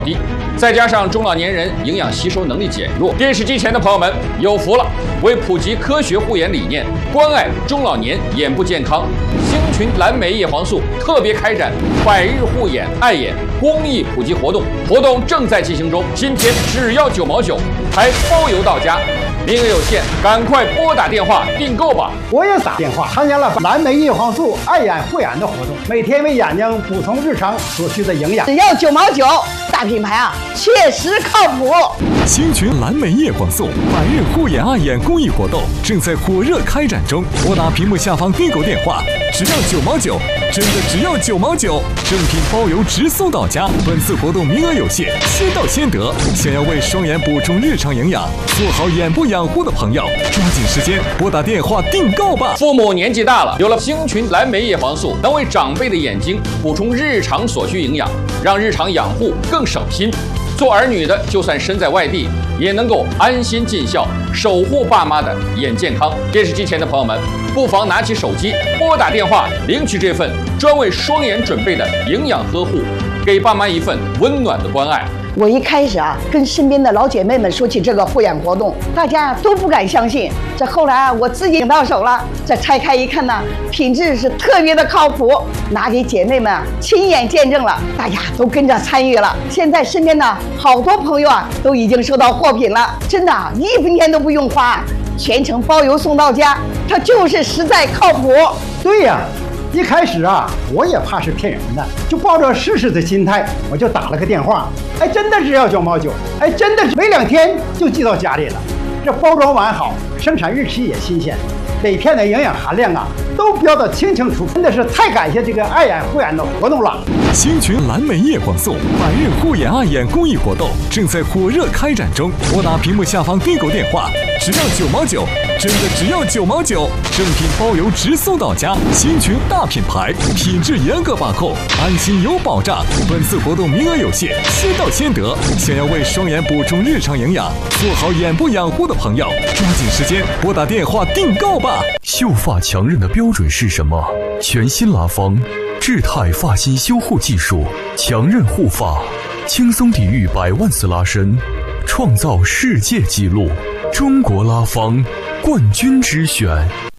低，再加上中老年人营养吸收能力减弱，电视机前的朋友们有福了！为普及科学护眼理念，关爱中老年眼部健康，星群蓝莓叶黄素特别开展百日护眼爱眼公益普及活动，活动正在进行中。今天只要9毛9，还包邮到家，名额有限，赶快拨打电话订购吧！ 我也打电话参加了蓝莓叶黄素爱眼护眼的活动，每天为眼睛补充日常所需的营养， 只要9毛9，大品牌啊，确实靠谱。 星群蓝莓叶黄素百日护眼爱眼公益活动正在火热开展中，拨打屏幕下方订购电话，只要9毛9，真的只要9毛9，正品包邮直送到家。本次活动名额有限，先到先得。想要为双眼补充日常营养，做好眼部养护的朋友，抓紧时间拨打电话订购吧。 父母年纪大了，有了星群蓝莓叶黄素，能为长辈的眼睛补充日常所需营养，让日常养护更省心。做儿女的，就算身在外地，也能够安心尽孝，守护爸妈的眼健康。电视机前的朋友们，不妨拿起手机，拨打电话，领取这份专为双眼准备的营养呵护，给爸妈一份温暖的关爱。 我一开始啊，跟身边的老姐妹们说起这个护眼活动，大家都不敢相信。这后来啊，我自己领到手了，这拆开一看呢，品质是特别的靠谱，拿给姐妹们啊亲眼见证了，大家都跟着参与了。现在身边呢，好多朋友啊都已经收到货品了，真的1分钱都不用花，全程包邮送到家，它就是实在靠谱。 对呀。一开始啊，我也怕是骗人的，就抱着试试的心态，我就打了个电话。哎，真的只要9毛9，哎，真的是没2天就寄到家里了。这包装完好，生产日期也新鲜，每片的营养含量啊都标得清清楚楚，真的是太感谢这个爱眼护眼的活动了。 星群蓝莓叶黄素百日护眼爱眼公益活动正在火热开展中，拨打屏幕下方订购电话，只要9毛9，真的只要9毛9，正品包邮直送到家。星群大品牌，品质严格把控，安心有保障。本次活动名额有限，先到先得。想要为双眼补充日常营养，做好眼部养护的朋友，抓紧时间拨打电话订购吧。 秀发强韧的标准是什么？全新拉芳智泰发型修护技术，强韧护发，轻松抵御100万次拉伸，创造世界纪录。中国拉芳冠军之选。